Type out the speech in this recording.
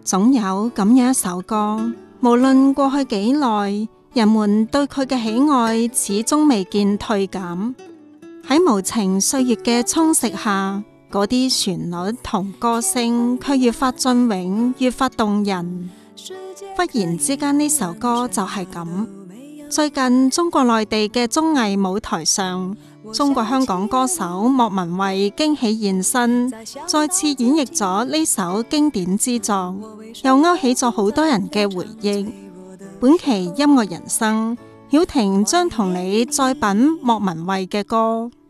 總有咁樣一首歌，無論過去幾耐，人們對佢嘅喜愛始終未見退減。喺無情歲月嘅充實下，嗰啲旋律同歌聲卻越發雋永，越發動人。忽然之間，呢首歌就係咁。最近中國內地嘅綜藝舞台上，中國香港歌手莫文蔚驚喜現身，再次演繹咗呢首經典之作，又勾起咗好多人嘅回憶。本期音樂人生，曉婷將同你再品莫文蔚嘅歌。